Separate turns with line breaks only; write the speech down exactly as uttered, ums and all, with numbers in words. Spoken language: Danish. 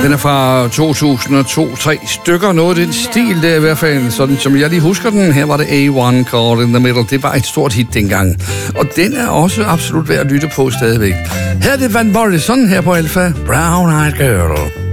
Den er fra to tusind og to, tre stykker, noget af den stil der i hvert fald, sådan som jeg lige husker den. Her var det A one Caught in the Middle, det var et stort hit dengang. Og den er også absolut værd at lytte på stadigvæk. Her er det Van Morrison her på Alpha, Brown Eyed Girl.